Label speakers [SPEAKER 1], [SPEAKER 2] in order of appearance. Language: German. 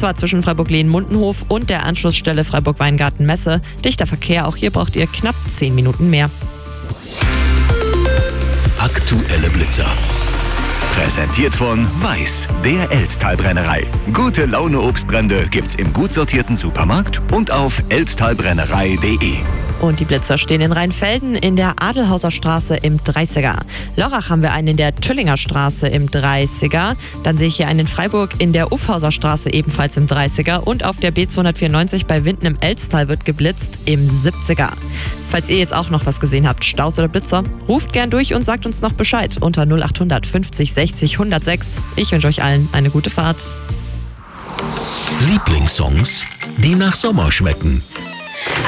[SPEAKER 1] zwar zwischen Freiburg-Lehn-Mundenhof und der Anschlussstelle Freiburg-Weingarten-Messe. Dichter Verkehr, auch hier braucht ihr knapp 10 Minuten mehr.
[SPEAKER 2] Aktuelle Blitzer. Präsentiert von Weiß, der Elztal-Brennerei. Gute Laune Obstbrände gibt's im gut sortierten Supermarkt und auf elztalbrennerei.de.
[SPEAKER 1] Und die Blitzer stehen in Rheinfelden in der Adelhauser Straße im 30er. Lörrach haben wir einen in der Tüllinger Straße im 30er. Dann sehe ich hier einen in Freiburg in der Uffhauser Straße ebenfalls im 30er. Und auf der B294 bei Winden im Elztal wird geblitzt im 70er. Falls ihr jetzt auch noch was gesehen habt, Staus oder Blitzer, ruft gern durch und sagt uns noch Bescheid unter 0800 50 60 106. Ich wünsche euch allen eine gute Fahrt.
[SPEAKER 2] Lieblingssongs, die nach Sommer schmecken.